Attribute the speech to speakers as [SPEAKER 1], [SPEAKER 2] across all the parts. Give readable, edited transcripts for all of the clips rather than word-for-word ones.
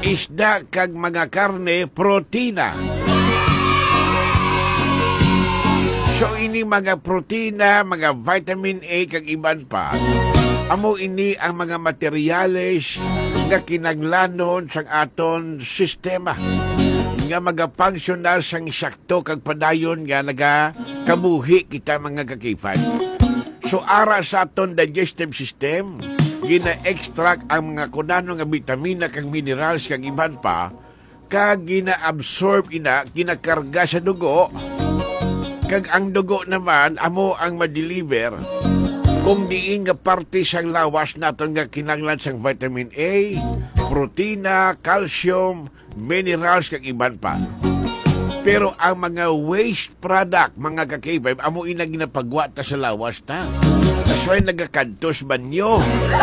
[SPEAKER 1] isda kag mga karne, protina. So ini mga protina, mga vitamin A kag iban pa, amo ini ang mga materyales nga kinanglanon sang aton sistema nga magapangsyonar sang sakto kag padayon nga nagakabuhi kita mga kakifan. So ara sa aton digestive system, gina-extract ang mga kunano nga vitamina kag minerals kag iban pa, kag gina-absorb ina, ginakarga sa dugo. Kag ang dugo naman, amo ang ma-deliver kung diin nga parte sang lawas naton nga kinanglan sang vitamin A, protina, calcium, minerals kag iban pa. Pero ang mga waste product, mga kakibay, amo ina ginapagwa ta sa lawas ta. Asway nagakantos banyo.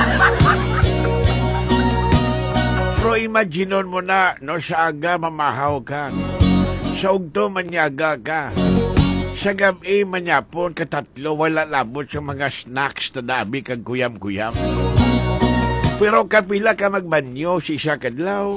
[SPEAKER 1] Pero imaginon mo na, no, sa aga mamahaw ka, sa ugto manyaga ka, sa gabi manyapon katatlo, wala labot sa mga snacks na dabi kag kuyam-kuyam. Pero kapila ka magbanyo, si isa kadlaw.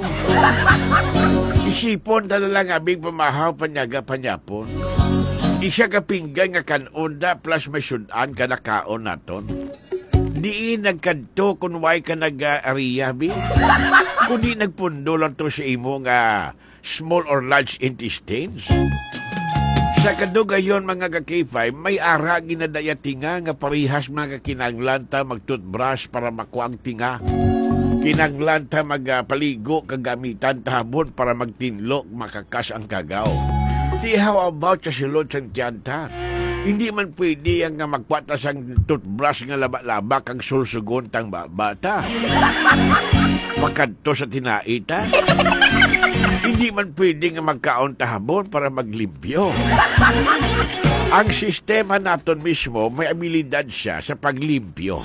[SPEAKER 1] Isipon na lang abing pamahaw panyaga panyapon. Isa ka pinggan nga kanunda plus may sudan ka nakaon naton. Di nagkanto kung way ka nag-ariya, bi? Kung di nagpundo lang to sa imo nga small or large intestines. Sa kadugayon mga kakifay, may ara ginadaya tinga nga parihas mga kinanglanta mag-toothbrush para makuang tinga. Kinanglanta magpaligo kagamitan tahabon para magtinlok makakas ang kagaw. Di how about sa silod sang tiyanta? Hindi man pwede ang magpatas ang toothbrush nga laba-laba kang sulsugon tang bata. Makadto sa tinaita. Hindi man pwede nga magkaon tahabon para maglimpyo. Ang sistema naton mismo may abilidad siya sa paglimpyo.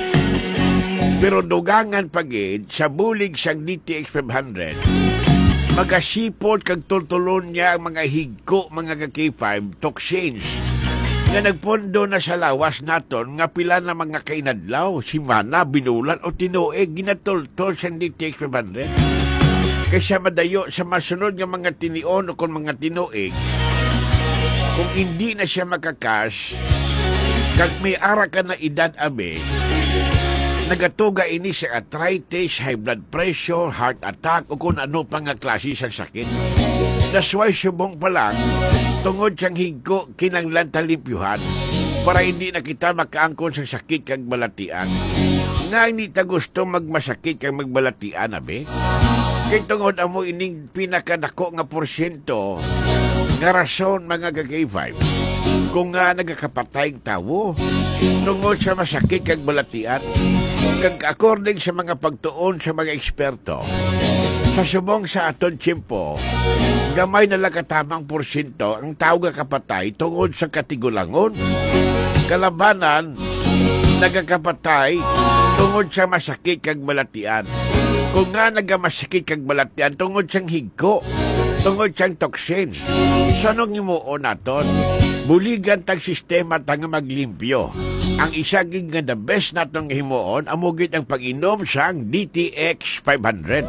[SPEAKER 1] Pero dugangan pagid sa bulig sang DTX 500, magasipod kag tultulon niya ang mga higko, mga K5 toxins nga nagpondo na sa lawas naton nga pila na mga kainadlaw, simana, binulan o tinuig ginatultol sang DTX 500. Kaysa madayo sa masunod nga mga tinion o kung mga tinuig, kung hindi na siya makakas, kag may ara ka na edad abe, nagatuga ini sa arthritis, high blood pressure, heart attack, o kung ano pang nga klase sa sakit. Dasway subong pa lang, tungod siyang higko kinanglan talimpyuhan para hindi na kita makaangkon sa sakit kag balatian. Nga hindi ta gusto magmasakit kag magbalatian, abe? Kay tungod amo ining pinakadako nga porsyento nga rason mga K5 kung nga nagakapatay ang tawo tungod sa masakit kag balatian. Kag according sa mga pagtuon sa mga eksperto, sa subong sa aton tiyempo, gamay na lakatamang porsyento ang tao nga kapatay tungod sa katigulangon. Kalabanan, nagakapatay tungod sa masakit kag balatian. Kung nga nagamasakit kag balatian tungod siyang higko, tungod siyang toxins. So anong imuon naton? Buligan tag sistema tang maglimpyo. Ang isagig nga the best natong himuon, amugit ang pag-inom sang DTX 500.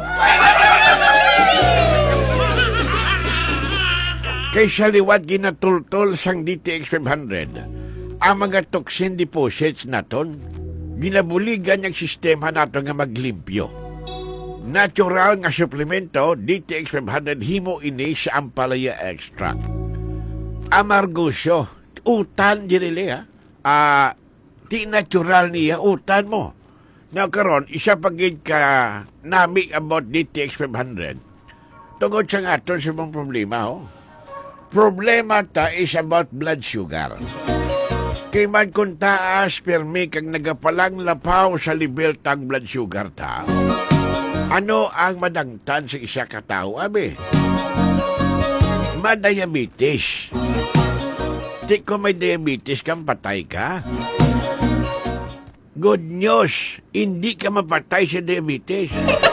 [SPEAKER 1] Kaysa liwat ginatultol sang DTX 500, ang mga toxin deposits naton, ginabuligan yung sistema naton nga maglimpyo. Natural nga suplemento, DTX 500 himo ini sa Ampalaya Extract. Amargosyo, utan dinili ha. Ti natural niya, utan mo. Now karon, isa pagid ka nami about DTX 500. Tungod sa nga aton sa mong problema, oh. Problema ta is about blood sugar. Kay man kung taas, permi kag nagapalang lapaw sa level tang blood sugar ta. Ano ang madangtan sa isa ka tao, abe? Madiabetes. Di ko may diabetes kang patay ka. Good news, hindi ka mapatay sa diabetes.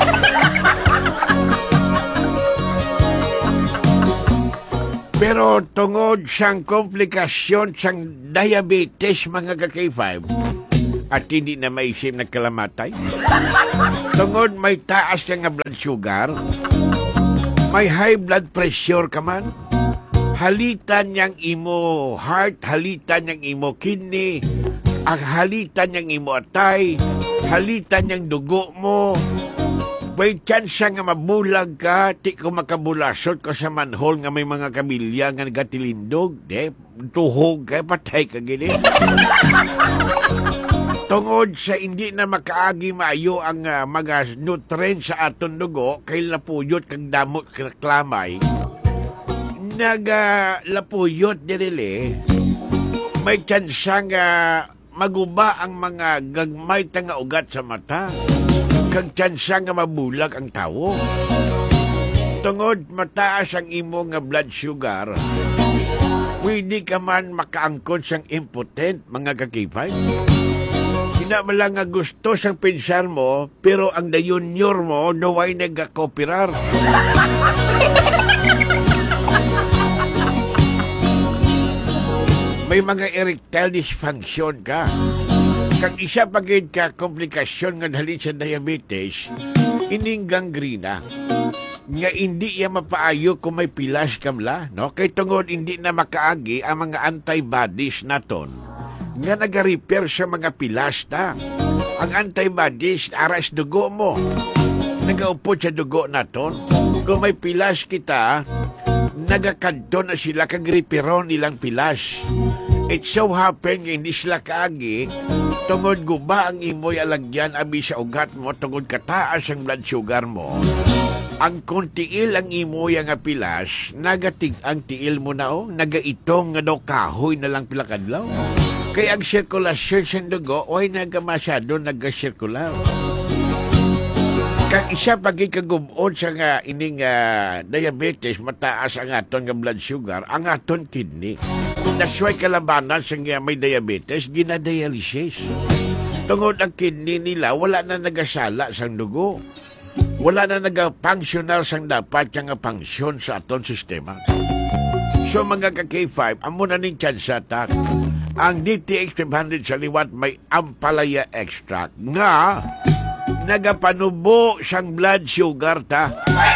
[SPEAKER 1] Pero tungod sang komplikasyon sang diabetes mga K5, at hindi na maisip na kalamatay. Tungod may taas ka nga blood sugar, may high blood pressure ka man, halitan niyang imo heart, halitan niyang imo kidney, halitan niyang imo atay, halitan niyang dugo mo. May chance nga mabulag ka, ti ko makabulasot ko sa manhole nga may mga kabilya nga nagatilindog. Tuhog ka, patay ka gini. Tungod sa hindi na makaagi maayo ang mga nutrients sa aton dugo, kay lapuyot kag damot klamay, lapuyot dirili, may chance nga maguba ang mga gagmay nga ugat sa mata, kag chance nga mabulag ang tawo. Tungod mataas ang imo nga blood sugar, pwede ka man makaangkon siyang impotent, mga kakipay. Hindi mo lang nga gusto sang pinsar mo, pero ang dayunyor mo, naway nagkakopirar. May mga erectile dysfunction ka. Kag isa pagid ka komplikasyon nga dali sa diabetes, ining gangrena. Nga hindi iya mapaayo kung may pilas kamla, no? Kay tungod hindi na makaagi ang mga antibodies naton nga nag-repair sa mga pilas ta. Ang antibodies aras dugo mo, nagaupo sa dugo naton. Kung may pilas kita, nagakadto na sila kag reparon nilang pilas. It so happen nga hindi sila kaagi, tungod guba ang imoy alagyan abi sa ugat mo, tungod kataas ang blood sugar mo. Ang kontiil ang imoy nga pilas, nagatig ang tiil mo na nagaitong nga daw kahoy na lang pilakadlaw. Kaya ang sirkulasyon sa dugo, nagamasyado nagasirkular. Kang isa paging kagubod sa nga ining diabetes, mataas ang aton nga blood sugar, ang aton kidney. Nasway kalabanan sa nga may diabetes, ginadialysis. Tungod ang kidney nila, wala na nagasala sa dugo. Wala na nag-functional sang dapat nga function sa aton sistema. So mga ka-K5, amo na ning chance attack. Ang DTX 500 sa liwat may ampalaya extract nga nagapanubo sang blood sugar ta.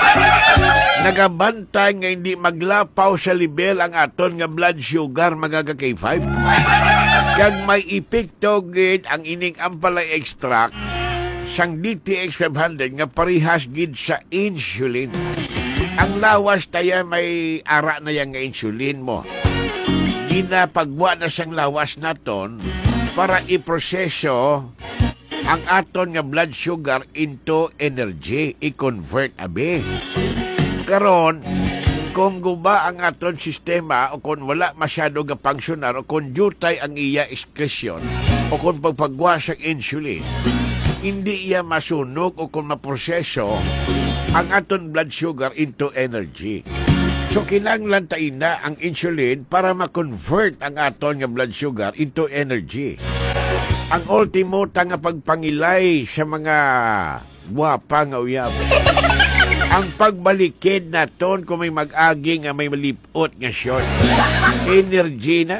[SPEAKER 1] Nagabantay nga hindi maglapaw sa level ang aton nga blood sugar, mga ka-K5. Kag may epekto gid ang ining ampalaya extract sang DTX 500 nga parihas gid sa insulin. Ang lawas taya may ara na yang insulin mo. Ginapagwa na siyang lawas naton para iproseso ang aton nga blood sugar into energy, i-convert abi. Karon, kung guba ang aton sistema o kung wala masyado nga pangsyunar o kung jutay ang iya excretion o kung pagpagwa sa insulin, hindi iya masunog o kung maproseso ang aton blood sugar into energy. So, kinanglan tayo na ang insulin para ma-convert ang aton nga blood sugar into energy. Ang ultimo nga pagpangilay sa mga guwapa nga uyab. Ang pagbalikid naton kung may mag-agi nga may malipot nga short. Energy na.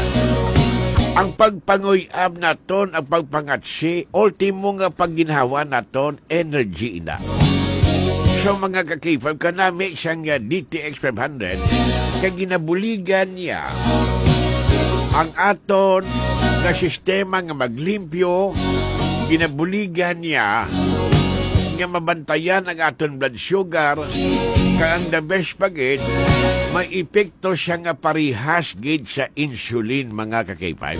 [SPEAKER 1] Ang pagpanguyab naton, ang pagpangatsi, ultimo nga pagginhawa naton, energy na. So mga kakipag, kanami siyang DTX 500, kaya ginabuligan niya ang aton na sistema nga maglimpyo, ginabuligan niya nga mabantayan ang aton blood sugar, kaya ang the best pagid, may epekto siya nga parihas gid sa insulin, mga kakipag.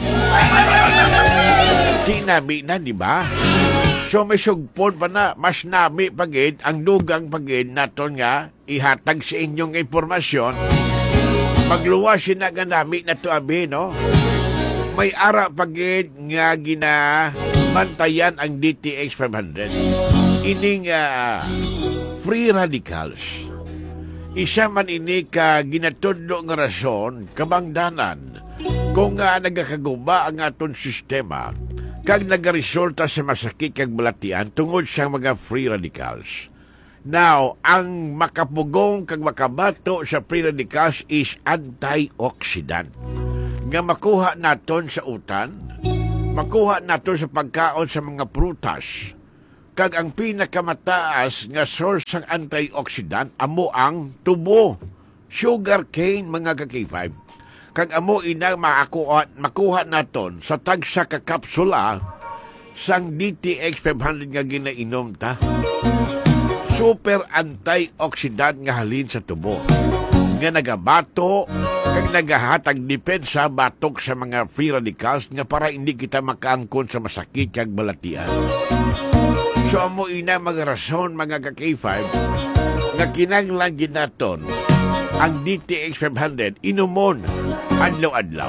[SPEAKER 1] Tinami na, di ba? So may sugpon pa na, mas nami pagid, ang dugang pagid naton nga, ihatag sa inyong impormasyon, magluwasin na nga nami na to abi, no? May ara pagid nga ginabantayan ang DTX 500. Ining free radicals. Isa man ini ka ginatudlo nga rason, kabangdanan, kung nagakaguba ang aton sistema, kag nagaresulta sa masakit kag balatian tungod sa mga free radicals. Now, ang makapugong kag makabato sa free radicals is antioxidant. Nga makuha naton sa utan, makuha nato sa pagkaon sa mga prutas. Kag ang pinakamataas nga source ng antioxidant amo ang tubo, sugar cane, mga ka-K5. Kag amo ina makuha naton sa tagsa ka kapsula sang DTX 500 nga ginainom ta. Super antioxidant nga halin sa tubo nga nagabato kag nagahatag depensa batok sa mga free radicals nga para hindi kita makaangkon sa masakit kag balatian. So amo ina mga rason, mga ka-K5 nga kinahanglan ginaton ang DTX 500 inumon adlaw-adlaw.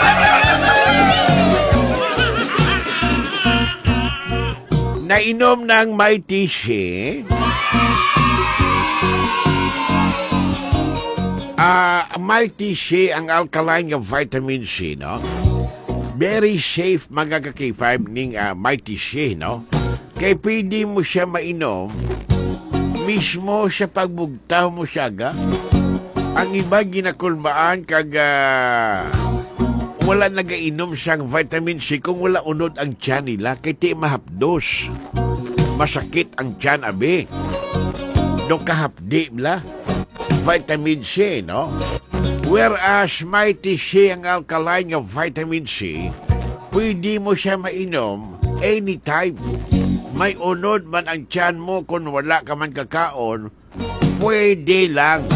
[SPEAKER 1] Nainom ng Mighty Shea. Mighty Shea ang alkaline nga vitamin C, no? Very safe, mga ka-K5 ning Mighty Shea, no? Kay pwede mo siya mainom mismo sa pagbugtaw mo siya, ga? Ang iba ginakulbaan kag wala nagainom siyang vitamin C kung wala unod ang tiyan nila kay ti mahapdos. Masakit ang tiyan, abe. No kahapdi bla. Vitamin C, no? Whereas Mighty Shea ang alkaline nga vitamin C, pwede mo siya mainom anytime. May unod man ang tiyan mo kung wala ka man kakaon, pwede lang.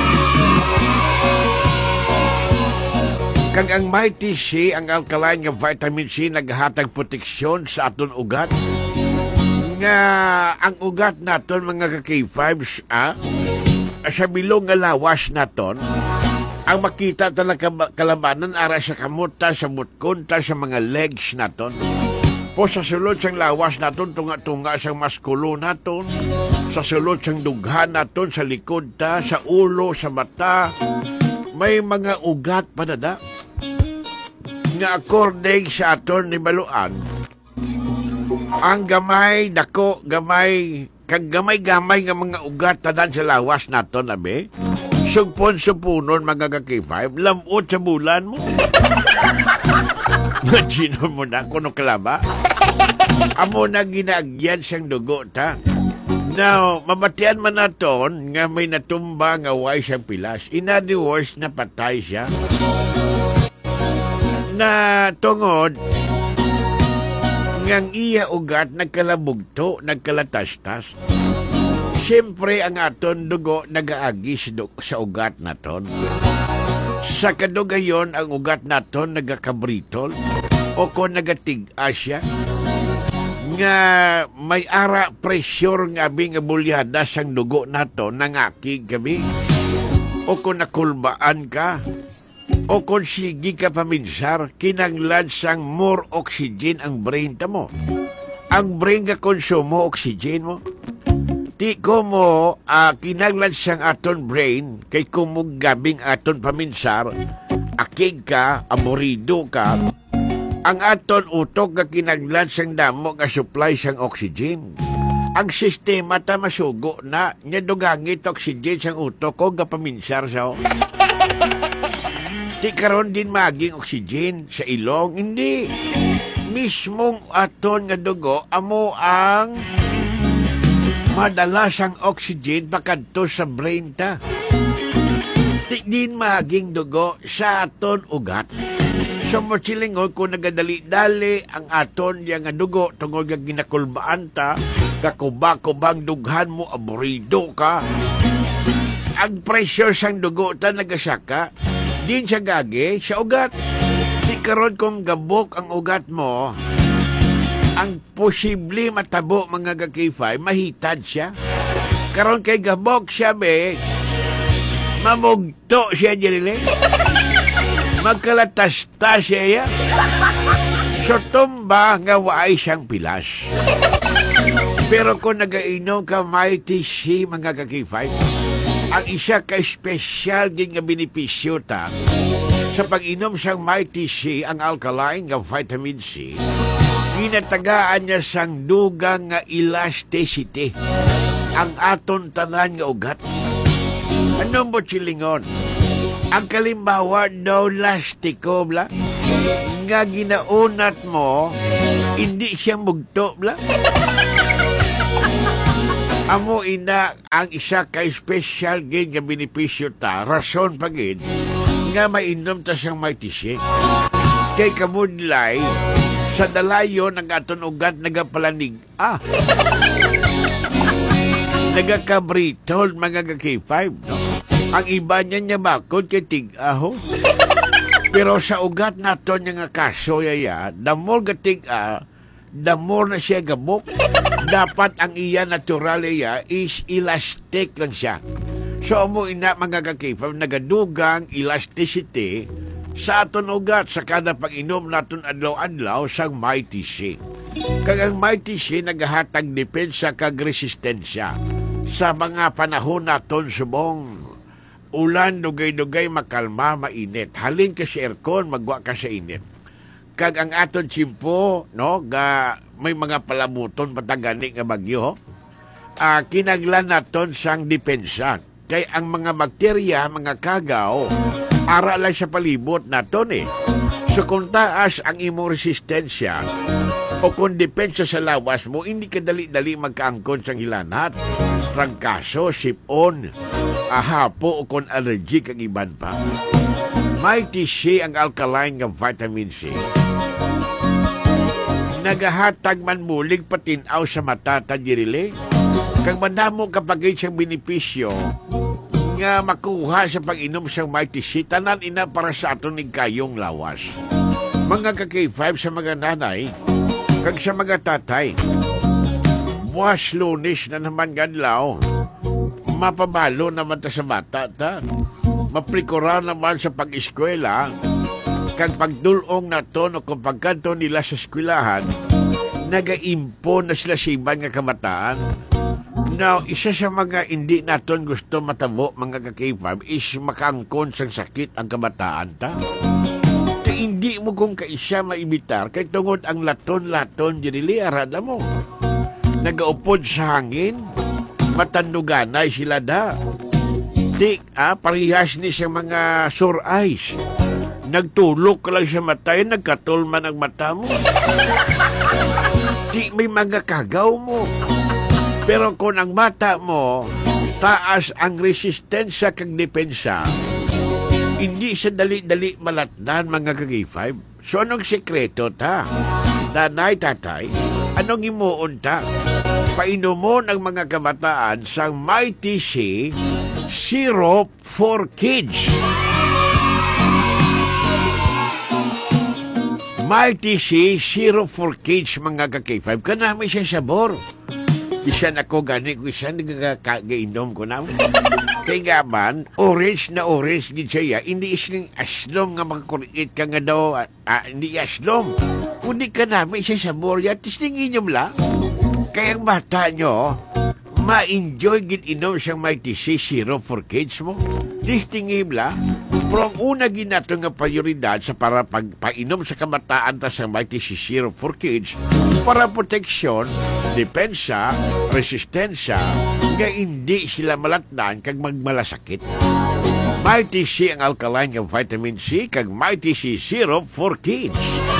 [SPEAKER 1] Kag ang Mighty Shea, ang alkaline nga vitamin C, naghatag proteksyon sa aton ugat. Nga ang ugat naton, mga ka-K5s, sa bilog nga lawas naton, ang makita talaga kalabanan ara sa kamuta, sa mutkon, sa mga legs naton. Po sa sulod sang lawas naton, tunga-tunga sang maskulo naton, sa sulod sang dughan naton, sa likod ta, sa ulo, sa mata, may mga ugat pa na nga according sa aton ni baluan, ang gamay, dako, gamay, kag gamay-gamay nga mga ugat tadan sa lawas naton, abe, sugpon-supunon, mga ka-K5, lamot sa bulan mo. Imagino mo na, kuno kalaba. Amo na ginaagyan siyang dugo ta. Now, mabatian man naton nga may natumba nga way siyang pilas. In other words, napatay siya. Na tungod ngang iya ugat nagkalabugto, nagkalatastas. Siyempre ang aton dugo nagaagi sa ugat naton. Sa kadugayon ang ugat naton nagakabritol o kung nagatig-a siya nga may ara pressure nga nga bulyada sang dugo naton nangakig kami o kung nakulbaan ka o kung sige ka paminsar, kinanglan sang more oxygen ang brain ta mo. Ang brain ka konsumo oxygen mo. Di ko mo kinanglan sang aton brain kay kumug gabing aton paminsar, akig ka, aborido ka, ang aton utok nga kinanglan sang damo nga supply sang oxygen. Ang sistema ta masugo na nya dugangit oxygen sang utok ko nga paminsar sa Di karon din maging oxygen sa ilong, hindi. Mismong aton nga dugo amo ang madalas ang oxygen pakadto sa brain ta. Di din maging dugo sa aton ugat. So mo silingon kung nagadali-dali ang aton yang nga dugo tungod nga ginakulbaan ta, kakubang dughan mo, aborido ka. Ang pressure sang dugo ta nagasaka, din siya gagi sa ugat. Di karon kung gabok ang ugat mo, ang posible matabo, mga ka-K5, mahitad siya. Karon kay gabok siya, be, mamugto siya dili. Magkalatasta siya. So tumba nga waay siyang pilas. Pero kung nagainom ka Mighty Shea, mga ka-K5, ang isa ka-espesyal din nga benepisyo ta sa pag-inom sang Mighty Shea, ang alkaline nga vitamin C, ginatagaan niya sang dugang nga elasticity ang aton tanan nga ugat. Ano mo silingon? Ang kalimbawa, no lastiko, bla? nga ginaunat mo, hindi siya mugto bla. Amo ina ang isa kay special gin nga benepisyo ta, rason pagid nga mainom ta siyang may tisik. Kay kamudlay, sa dalayo ng aton ugat nagapalanig. Nagakabritol mga K5, no? Ang iba niya bakod kay tig-aho. Pero sa ugat naton nga kaso yaya, the more gatig-a, the more na siya gabok. Dapat ang iya natural iya is elastic lang siya. So mo ina mga K5, nagadugang elasticity sa aton ugat sa kada pag-inom naton adlaw-adlaw sang Mighty C. Kag ang Mighty C nagahatag depensa kag resistensya sa mga panahon naton subong ulan, dugay-dugay, makalma, mainit. Halin ka sa aircon, magwa ka sa init. Kag ang aton tsimpo, no, ga may mga palabuton patagani nga bagyo, kinaglan naton sang depensa. Kay ang mga bakterya, mga kagaw, ara lang sa palibot naton eh. So kung taas ang imong resistensya o kung depensa sa lawas mo, hindi ka dali-dali magkaangkon sang hilanat, rangkaso, sipon, hapo o kung allergy kag iban pa. Mighty C ang alkaline nga vitamin C. Nagahatag man mulig patinaw sa mata tadirili. Kag madamo kapag siyang benepisyo nga makuha sa pag-inom siyang Mighty C, tanan ina para sa aton kayong lawas. Mga K5 sa mga nanay, kag sa mga tatay, buwas Lunes na naman gadlaw, mapabalo naman ta sa bata ta. Maprikura naman sa pag-eskwela, kag pagdulong naton o kung pagkanto nila sa eskwelahan, nagaimpon na sila sa ibang nga kamataan. Now, isa sa mga hindi naton gusto matabo, mga K5, is makaangkon sang sakit ang kamataan ta. Hindi mo kung kaisa maibitar, kay tungod ang laton-laton dirili, arada mo. Nagaupod sa hangin, matanduganay sila da. Parihas ni sa mga sore eyes. Nagtulok ka lang sa mata, nagkatulman ang mata mo. Di may mga kagaw mo. Pero kung ang mata mo, taas ang resistensya kag depensa, hindi sa dali-dali malatdan mga K5. So anong sekreto ta? Nanay, tatay, anong imuon ta? Painomon ang mga kabataan sa Mighty C Syrup for Kids. Mighty C Syrup for Kids mga K5. Kanami siya sabor. Isa na ko gani ko isa nagkakainom ko na. Kaya nga man, orange na orange gid siya. Hindi isling aslom nga makakurit ka nga daw. Hindi aslom. Kundi ka namin siya sabor yan. Tisling inyong la. Kaya ang bata nyo, ma-enjoy gid inom siyang Mighty C Syrup for Kids mo. Tistingim la. Pero ang una ginato nga prioridad sa para pagpainom sa kamataan ta sa Mighty C Syrup for Kids para proteksyon, depensa, resistensya, nga hindi sila malatdan kag magmalasakit. Mighty C ang alkaline nga vitamin C kag Mighty C Syrup for Kids.